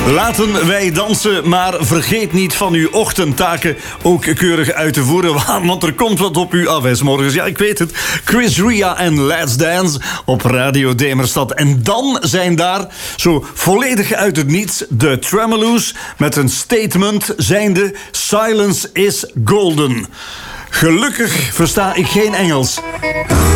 Laten wij dansen, maar vergeet niet van uw ochtendtaken ook keurig uit te voeren, want er komt wat op u af, hè, 's morgens. Ja, ik weet het. Chris Ria en Let's Dance op Radio Demerstad. En dan zijn daar, zo volledig uit het niets, de Tremoloos met een statement zijnde Silence is Golden. Gelukkig versta ik geen Engels.